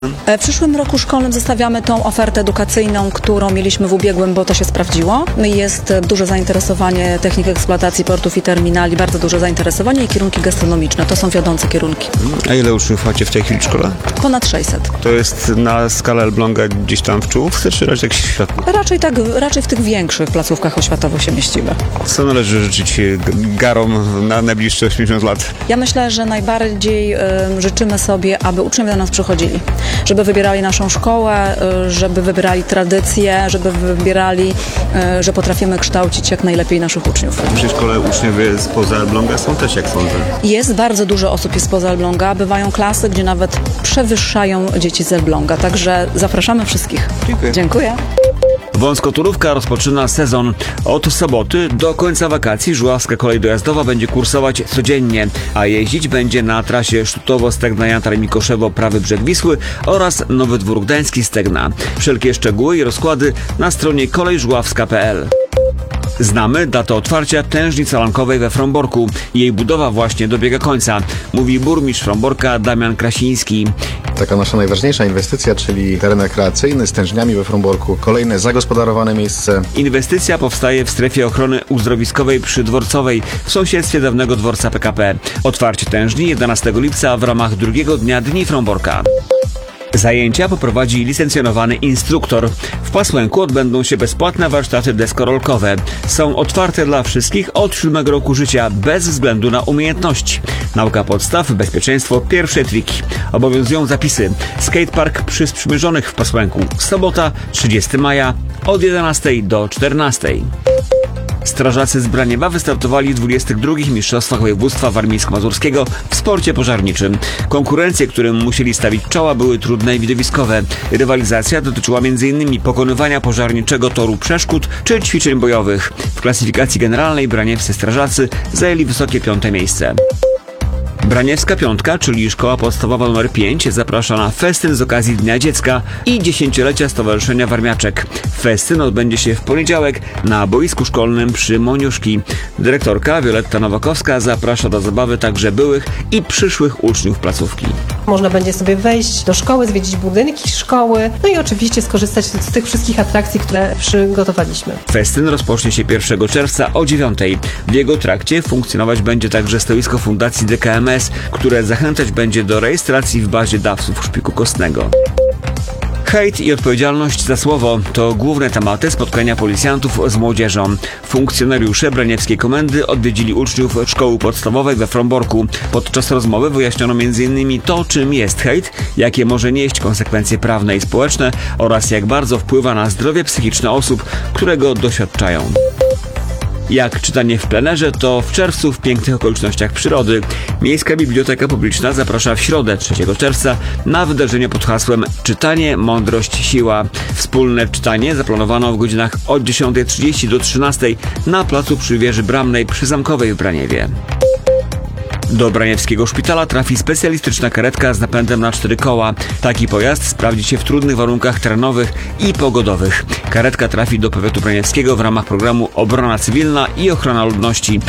W przyszłym roku szkolnym zostawiamy tą ofertę edukacyjną, którą mieliśmy w ubiegłym, bo to się sprawdziło. Jest duże zainteresowanie technik eksploatacji portów i terminali, bardzo duże zainteresowanie i kierunki gastronomiczne. To są wiodące kierunki. A ile uczniów macie w tej chwili w szkole? Ponad 600. To jest na skalę Elbląga gdzieś tam w czołówce, czy raczej jakiś światło? Raczej w tych większych placówkach oświatowych się mieścimy. Co należy życzyć garom na najbliższe 80 lat? Ja myślę, że najbardziej życzymy sobie, aby uczniowie do nas przychodzili, żeby wybierali naszą szkołę, żeby wybierali tradycje, żeby wybierali, że potrafimy kształcić jak najlepiej naszych uczniów. W naszej szkole uczniowie spoza Elbląga są też, jak sądzę. Jest bardzo dużo osób spoza Elbląga, bywają klasy, gdzie nawet przewyższają dzieci z Elbląga, także zapraszamy wszystkich. Dziękuję. Wąskotorówka rozpoczyna sezon. Od soboty do końca wakacji Żuławska Kolej Dojazdowa będzie kursować codziennie, a jeździć będzie na trasie Sztutowo-Stegna-Jantar-Mikoszewo, prawy brzeg Wisły oraz Nowy Dwór Gdański-Stegna. Wszelkie szczegóły i rozkłady na stronie kolejżuławska.pl. Znamy datę otwarcia tężni calankowej we Fromborku. Jej budowa właśnie dobiega końca, mówi burmistrz Fromborka Damian Krasiński. Taka nasza najważniejsza inwestycja, czyli teren rekreacyjny z tężniami we Fromborku. Kolejne zagospodarowane miejsce. Inwestycja powstaje w strefie ochrony uzdrowiskowej przy Dworcowej w sąsiedztwie dawnego dworca PKP. Otwarcie tężni 11 lipca w ramach drugiego dnia Dni Fromborka. Zajęcia poprowadzi licencjonowany instruktor. W Pasłęku odbędą się bezpłatne warsztaty deskorolkowe. Są otwarte dla wszystkich od 7 roku życia, bez względu na umiejętności. Nauka podstaw, bezpieczeństwo, pierwsze triki. Obowiązują zapisy. Skatepark przy Sprzymierzonych w Pasłęku. Sobota, 30 maja od 11 do 14. Strażacy z Braniewa wystartowali w 22. Mistrzostwach Województwa Warmińsko-Mazurskiego w sporcie pożarniczym. Konkurencje, którym musieli stawić czoła, były trudne i widowiskowe. Rywalizacja dotyczyła m.in. pokonywania pożarniczego toru przeszkód czy ćwiczeń bojowych. W klasyfikacji generalnej braniewscy strażacy zajęli wysokie 5. miejsce. Braniewska Piątka, czyli Szkoła Podstawowa nr 5, zaprasza na festyn z okazji Dnia Dziecka i 10-lecia Stowarzyszenia Warmiaczek. Festyn odbędzie się w poniedziałek na boisku szkolnym przy Moniuszki. Dyrektorka Wioletta Nowakowska zaprasza do zabawy także byłych i przyszłych uczniów placówki. Można będzie sobie wejść do szkoły, zwiedzić budynki szkoły, no i oczywiście skorzystać z tych wszystkich atrakcji, które przygotowaliśmy. Festyn rozpocznie się 1 czerwca o 9. W jego trakcie funkcjonować będzie także stoisko Fundacji DKMS, które zachęcać będzie do rejestracji w bazie dawców szpiku kostnego. Hejt i odpowiedzialność za słowo to główne tematy spotkania policjantów z młodzieżą. Funkcjonariusze Braniewskiej Komendy odwiedzili uczniów szkoły podstawowej we Fromborku. Podczas rozmowy wyjaśniono m.in. to, czym jest hejt, jakie może nieść konsekwencje prawne i społeczne oraz jak bardzo wpływa na zdrowie psychiczne osób, które go doświadczają. Jak czytanie w plenerze, to w czerwcu w pięknych okolicznościach przyrody. Miejska Biblioteka Publiczna zaprasza w środę 3 czerwca na wydarzenie pod hasłem Czytanie, mądrość, siła. Wspólne czytanie zaplanowano w godzinach od 10:30 do 13:00 na placu przy wieży bramnej przy Zamkowej w Braniewie. Do braniewskiego szpitala trafi specjalistyczna karetka z napędem na 4 koła. Taki pojazd sprawdzi się w trudnych warunkach terenowych i pogodowych. Karetka trafi do powiatu braniewskiego w ramach programu Obrona Cywilna i Ochrona Ludności.